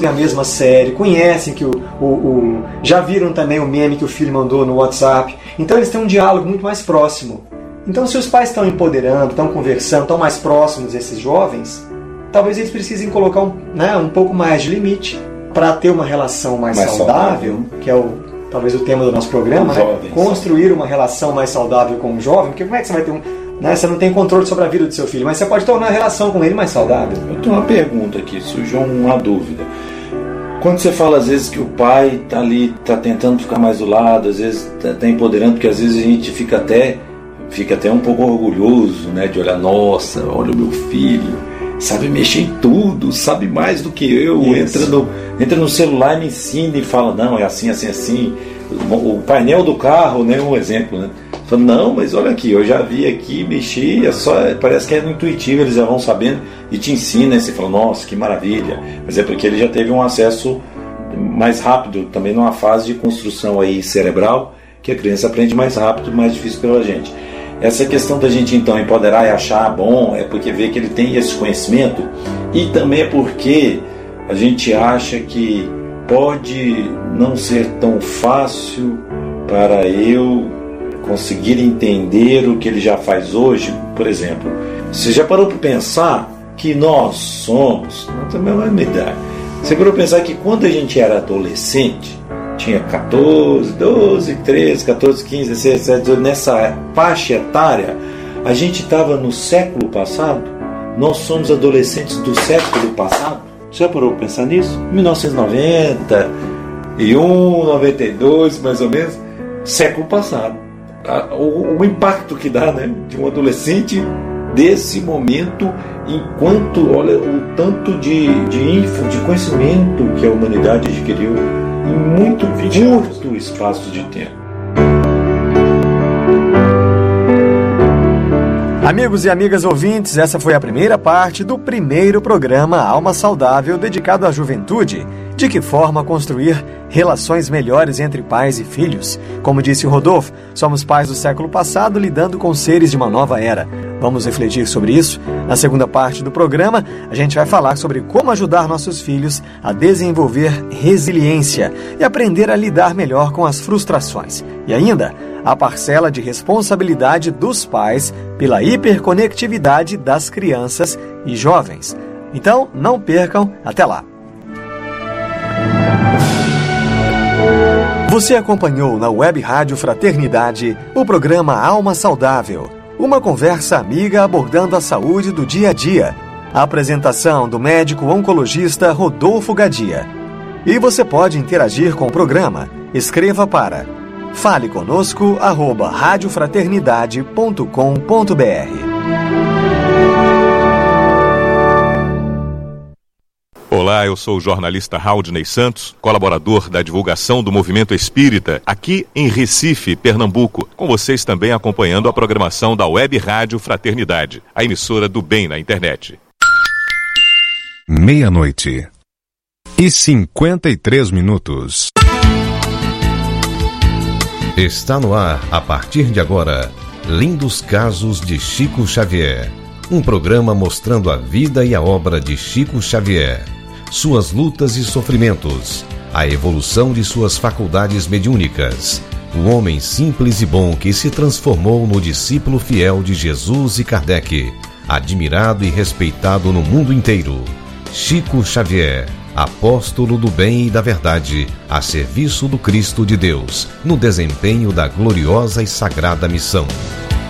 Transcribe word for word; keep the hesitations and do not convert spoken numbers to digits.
a mesma série, conhecem que o, o, o... já viram também o meme que o filho mandou no WhatsApp. Então eles têm um diálogo muito mais próximo. Então se os pais estão empoderando, estão conversando, estão mais próximos desses jovens, talvez eles precisem colocar um, né, um pouco mais de limite para ter uma relação mais, mais saudável, saudável, que é o, talvez o tema do nosso programa, né? Construir uma relação mais saudável com o jovem, porque como é que você vai ter um... Né, você não tem controle sobre a vida do seu filho, mas você pode tornar a relação com ele mais saudável. Eu tenho uma pergunta aqui, surgiu uma dúvida. Quando você fala às vezes que o pai está ali, está tentando ficar mais do lado, às vezes está empoderando, porque às vezes a gente fica até, fica até um pouco orgulhoso, né, de olhar, nossa, olha o meu filho, sabe mexer em tudo, sabe mais do que eu, entra no, entra no celular e me ensina e fala, não, é assim, assim, assim. O, o painel do carro, né, um exemplo, né? Fala, não, mas olha aqui, eu já vi aqui, mexi, é só, parece que é intuitivo, eles já vão sabendo e te ensinam, e você fala, nossa, que maravilha. Mas é porque ele já teve um acesso mais rápido, também numa fase de construção aí cerebral, que a criança aprende mais rápido, mais difícil pela gente. Essa questão da gente então empoderar e achar bom é porque vê que ele tem esse conhecimento, e também é porque a gente acha que pode não ser tão fácil para eu conseguir entender o que ele já faz hoje. Por exemplo, você já parou para pensar que nós somos, nós também é uma idade, você parou para pensar que quando a gente era adolescente, tinha catorze, doze, treze, catorze, quinze, dezesseis, dezessete, dezoito, nessa faixa etária, a gente estava no século passado, nós somos adolescentes do século passado. Você já parou para pensar nisso? mil novecentos e noventa e um, noventa e dois, mais ou menos, século passado. O, o impacto que dá, né, de um adolescente desse momento, enquanto, olha, o tanto de, de info, de conhecimento que a humanidade adquiriu em muito curto espaço de tempo. Amigos e amigas ouvintes, essa foi a primeira parte do primeiro programa Alma Saudável dedicado à juventude. De que forma construir relações melhores entre pais e filhos? Como disse o Rodolfo, somos pais do século passado lidando com seres de uma nova era. Vamos refletir sobre isso? Na segunda parte do programa, a gente vai falar sobre como ajudar nossos filhos a desenvolver resiliência e aprender a lidar melhor com as frustrações. E ainda, a parcela de responsabilidade dos pais pela hiperconectividade das crianças e jovens. Então, não percam, até lá! Você acompanhou na Web Rádio Fraternidade o programa Alma Saudável, uma conversa amiga abordando a saúde do dia a dia. A apresentação do médico oncologista Rodolfo Gadia. E você pode interagir com o programa. Escreva para fale conosco arroba radiofraternidade ponto com ponto br. Olá, eu sou o jornalista Haldney Santos, colaborador da divulgação do Movimento Espírita, aqui em Recife, Pernambuco, com vocês também acompanhando a programação da Web Rádio Fraternidade, a emissora do bem na internet. Meia-noite e cinquenta e três minutos. Está no ar, a partir de agora, Lindos Casos de Chico Xavier. Um programa mostrando a vida e a obra de Chico Xavier, suas lutas e sofrimentos, a evolução de suas faculdades mediúnicas, o homem simples e bom que se transformou no discípulo fiel de Jesus e Kardec, admirado e respeitado no mundo inteiro. Chico Xavier, apóstolo do bem e da verdade, a serviço do Cristo de Deus, no desempenho da gloriosa e sagrada missão.